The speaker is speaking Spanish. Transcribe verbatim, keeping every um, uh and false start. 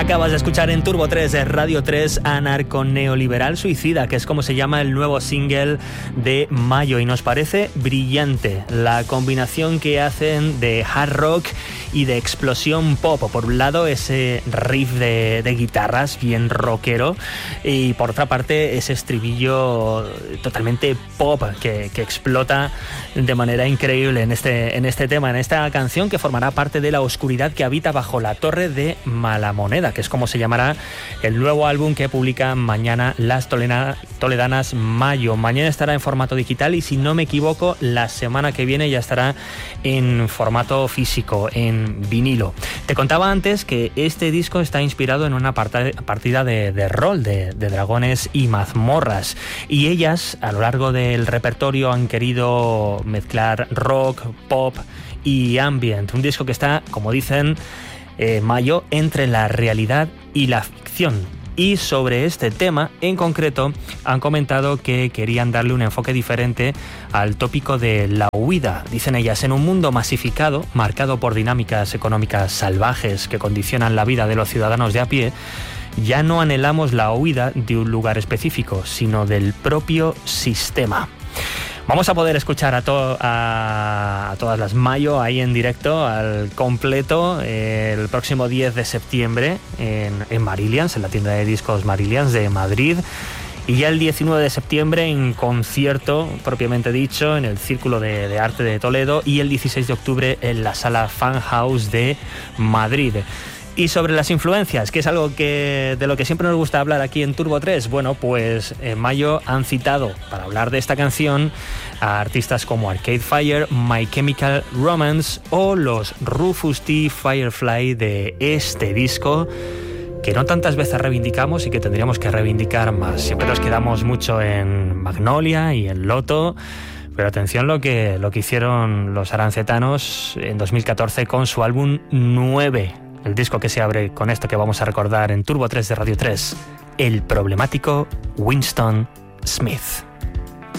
Acabas de escuchar en Turbo tres de Radio tres Anarco-Neoliberal Suicida, que es como se llama el nuevo single de Mayo, y nos parece brillante la combinación que hacen de hard rock y de explosión pop. Por un lado ese riff de, de guitarras bien rockero, y por otra parte ese estribillo totalmente pop que, que explota de manera increíble en este, en este tema, en esta canción que formará parte de La oscuridad que habita bajo la torre de Malamoneda, que es como se llamará el nuevo álbum que publica mañana las Tolena, Toledanas Mayo. Mañana estará en formato digital y, si no me equivoco, la semana que viene ya estará en formato físico, en vinilo. Te contaba antes que este disco está inspirado en una partida de, de rol de, de dragones y mazmorras, y ellas a lo largo del repertorio han querido mezclar rock, pop y ambient. Un disco que está, como dicen, Eh, Mayo, entre la realidad y la ficción. Y sobre este tema en concreto han comentado que querían darle un enfoque diferente al tópico de la huida. Dicen ellas: en un mundo masificado, marcado por dinámicas económicas salvajes que condicionan la vida de los ciudadanos de a pie, ya no anhelamos la huida de un lugar específico, sino del propio sistema. Vamos a poder escuchar a, to- a, a todas las Mayo ahí en directo, al completo, eh, el próximo diez de septiembre en, en Marillions, en la tienda de discos Marillions de Madrid. Y ya el diecinueve de septiembre en concierto, propiamente dicho, en el Círculo de, de Arte de Toledo. Y el dieciséis de octubre en la Sala Fan House de Madrid. Y sobre las influencias, que es algo que de lo que siempre nos gusta hablar aquí en Turbo tres, bueno, pues en Mayo han citado para hablar de esta canción a artistas como Arcade Fire, My Chemical Romance o los Rufus T. Firefly de este disco, que no tantas veces reivindicamos y que tendríamos que reivindicar más. Siempre nos quedamos mucho en Magnolia y en Loto, pero atención lo que, lo que hicieron los arancetanos en dos mil catorce con su álbum nueve. El disco que se abre con esto que vamos a recordar en Turbo tres de Radio tres, el problemático Winston Smith.